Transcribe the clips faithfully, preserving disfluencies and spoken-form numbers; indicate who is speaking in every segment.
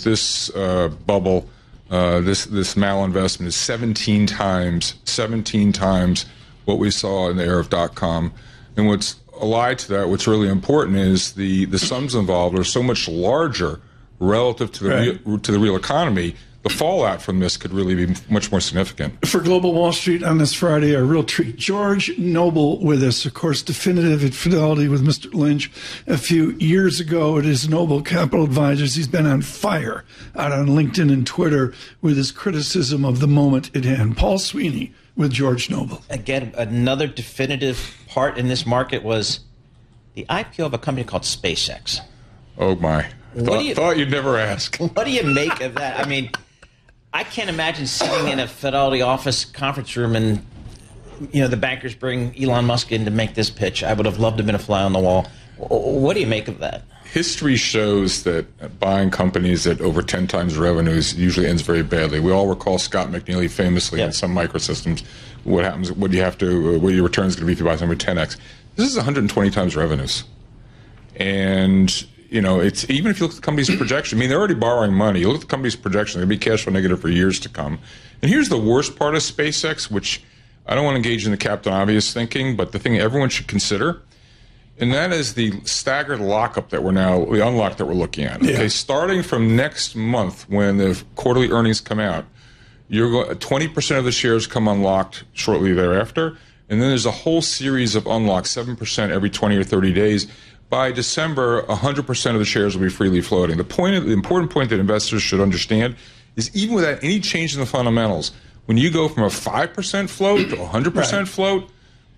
Speaker 1: this uh, bubble, uh, this this malinvestment is seventeen times, seventeen times what we saw in the era of dot-com. And what's allied to that, what's really important is the, the sums involved are so much larger relative to the
Speaker 2: right.
Speaker 1: real, to the real economy. The fallout from this could really be much more significant.
Speaker 2: For Global Wall Street on this Friday, a real treat. George Noble with us, of course, definitive at Fidelity with Mister Lynch a few years ago at his Noble Capital Advisors. He's been on fire out on LinkedIn and Twitter with his criticism of the moment at hand. Paul Sweeney with George Noble.
Speaker 3: Again, another definitive part in this market was the I P O of a company called SpaceX.
Speaker 1: Oh, my.
Speaker 3: What
Speaker 1: Thought,
Speaker 3: do you,
Speaker 1: thought you'd never ask.
Speaker 3: What do you make of that? I mean, I can't imagine sitting in a Fidelity office conference room and, you know, the bankers bring Elon Musk in to make this pitch. I would have loved to have been a fly on the wall. What do you make of that?
Speaker 1: History shows that buying companies at over ten times revenues usually ends very badly. We all recall Scott McNealy famously
Speaker 3: yep.
Speaker 1: in Sun Microsystems. What happens? What do you have to? What your return is going to be if you buy something ten x? This is one hundred twenty times revenues, and you know it's even if you look at the company's projection. I mean, they're already borrowing money. You look at the company's projection; they're going to be cash flow negative for years to come. And here's the worst part of SpaceX, which I don't want to engage in the Captain Obvious thinking, but the thing everyone should consider. And that is the staggered lockup that we're now, the unlock that we're looking at.
Speaker 2: Yeah.
Speaker 1: Okay, starting from next month when the quarterly earnings come out, you're going, twenty percent of the shares come unlocked shortly thereafter. And then there's a whole series of unlocks, seven percent every twenty or thirty days. By December, one hundred percent of the shares will be freely floating. The point, the important point that investors should understand is even without any change in the fundamentals, when you go from a five percent float to one hundred percent right. float,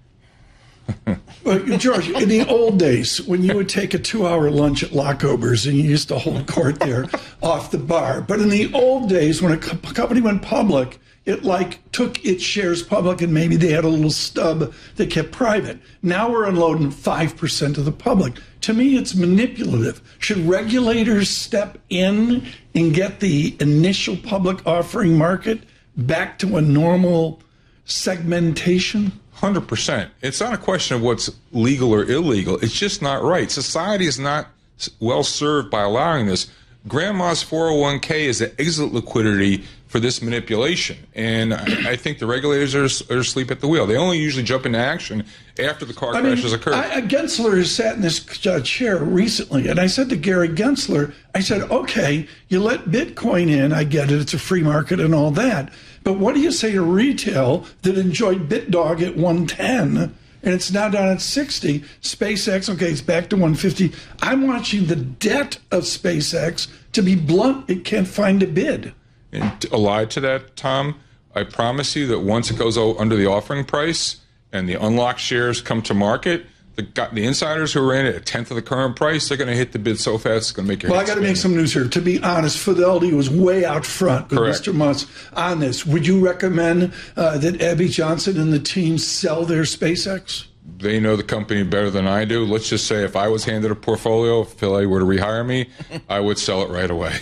Speaker 2: Well, George, in the old days, when you would take a two-hour lunch at Lockober's and you used to hold court there off the bar, but in the old days, when a co- company went public, it like took its shares public and maybe they had a little stub that kept private. Now we're unloading five percent of the public. To me, it's manipulative. Should regulators step in and get the initial public offering market back to a normal segmentation?
Speaker 1: one hundred percent. It's not a question of what's legal or illegal. It's just not right. Society is not well served by allowing this. Grandma's four oh one k is the exit liquidity for this manipulation. And I, I think the regulators are, are asleep at the wheel. They only usually jump into action after the car
Speaker 2: I
Speaker 1: crashes
Speaker 2: mean,
Speaker 1: occur.
Speaker 2: I, Gensler has sat in this uh, chair recently, and I said to Gary Gensler, I said, okay, you let Bitcoin in. I get it. It's a free market and all that. But what do you say to retail that enjoyed BitDog at one ten and it's now down at sixty? SpaceX, okay, it's back to one fifty. I'm watching the debt of SpaceX. To be blunt, it can't find a bid.
Speaker 1: And allied to that, Tom, I promise you that once it goes under the offering price and the unlocked shares come to market, the, the insiders who are in it at a tenth of the current price, they're going to hit the bid so fast it's going to make your
Speaker 2: Well, I
Speaker 1: head
Speaker 2: got to
Speaker 1: spin.
Speaker 2: make some news here. To be honest, Fidelity was way out front with
Speaker 1: Correct.
Speaker 2: Mister Musk on this. Would you recommend uh, that Abby Johnson and the team sell their SpaceX?
Speaker 1: They know the company better than I do. Let's just say if I was handed a portfolio, if Fidelity were to rehire me, I would sell it right away.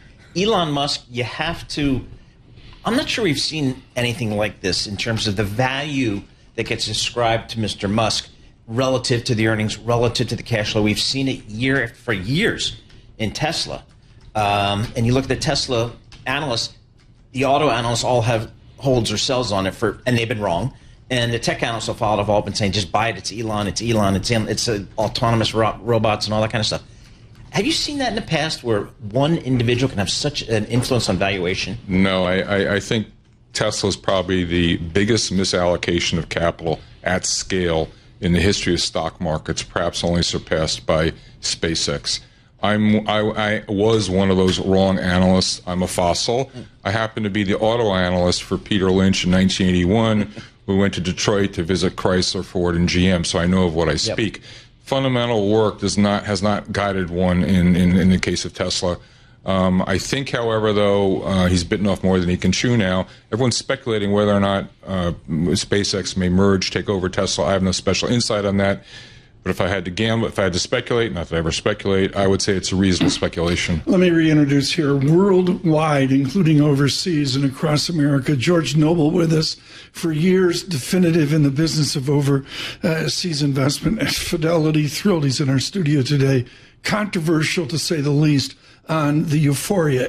Speaker 3: Elon Musk, you have to, I'm not sure we've seen anything like this in terms of the value that gets ascribed to Mister Musk relative to the earnings, relative to the cash flow. We've seen it year for years in Tesla. Um, and you look at the Tesla analysts, the auto analysts all have holds or sells on it, for, and they've been wrong. And the tech analysts have followed have all been saying, just buy it, it's Elon, it's Elon, it's, it's uh, autonomous ro- robots and all that kind of stuff. Have you seen that in the past where one individual can have such an influence on valuation?
Speaker 1: No, I, I, I think Tesla is probably the biggest misallocation of capital at scale in the history of stock markets, perhaps only surpassed by SpaceX. I'm, I, I was one of those wrong analysts. I'm a fossil. I happen to be the auto analyst for Peter Lynch in nineteen eighty-one. We went to Detroit to visit Chrysler, Ford, and G M, so I know of what I speak. Yep. Fundamental work does not has not guided one in, in, in the case of Tesla. Um, I think, however, though, uh, he's bitten off more than he can chew now. Everyone's speculating whether or not uh, SpaceX may merge, take over Tesla. I have no special insight on that. But if I had to gamble, if I had to speculate, not that I ever speculate, I would say it's a reasonable speculation.
Speaker 2: Let me reintroduce here, worldwide, including overseas and across America, George Noble with us for years, definitive in the business of overseas investment at Fidelity. Thrilled he's in our studio today. Controversial, to say the least, on the euphoria